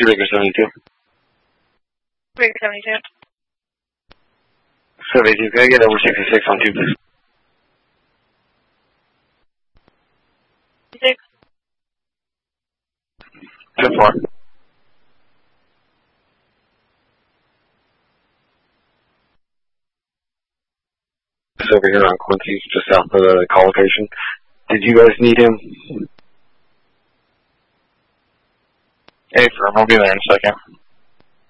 Baker 72. Baker 72. 72, can I get over 66 on 2, please? 66. 10-4. It's over here on Quincy, just south of the call location. Did you guys need him? Hey, firm, I'll be there in a second.